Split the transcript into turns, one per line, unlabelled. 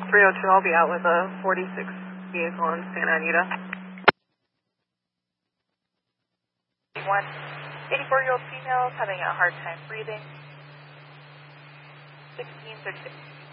302, I'll be out with a 46 vehicle in Santa Anita.
84-year-old female is having a hard time breathing. 1660.